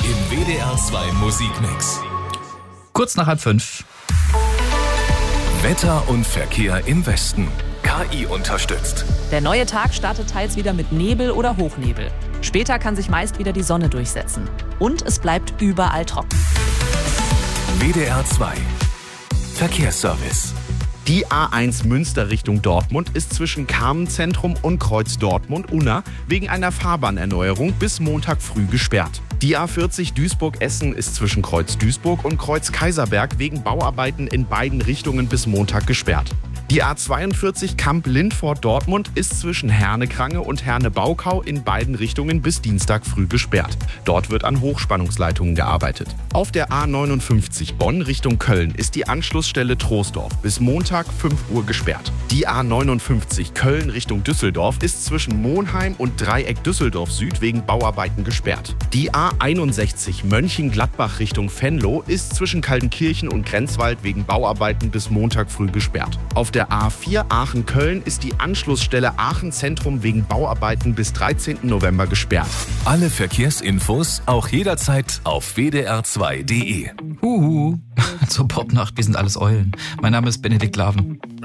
im WDR 2 Musikmix. Kurz nach 4:30. Wetter und Verkehr im Westen. KI unterstützt. Der neue Tag startet teils wieder mit Nebel oder Hochnebel. Später kann sich meist wieder die Sonne durchsetzen. Und es bleibt überall trocken. WDR 2 Verkehrsservice. Die A1 Münster Richtung Dortmund ist zwischen Carmenzentrum und Kreuz Dortmund-Unna wegen einer Fahrbahnerneuerung bis Montag früh gesperrt. Die A40 Duisburg-Essen ist zwischen Kreuz Duisburg und Kreuz Kaiserberg wegen Bauarbeiten in beiden Richtungen bis Montag gesperrt. Die A42 Kamp-Lindfort-Dortmund ist zwischen Herne-Krange und Herne-Baukau in beiden Richtungen bis Dienstag früh gesperrt. Dort wird an Hochspannungsleitungen gearbeitet. Auf der A59 Bonn Richtung Köln ist die Anschlussstelle Troisdorf bis Montag 5 Uhr gesperrt. Die A59 Köln Richtung Düsseldorf ist zwischen Monheim und Dreieck Düsseldorf Süd wegen Bauarbeiten gesperrt. Die A61 Mönchengladbach Richtung Venlo ist zwischen Kaltenkirchen und Grenzwald wegen Bauarbeiten bis Montag früh gesperrt. Auf der A4 Aachen-Köln ist die Anschlussstelle Aachen-Zentrum wegen Bauarbeiten bis 13. November gesperrt. Alle Verkehrsinfos auch jederzeit auf wdr2.de. Zur Popnacht, wir sind alles Eulen. Mein Name ist Benedikt Laven.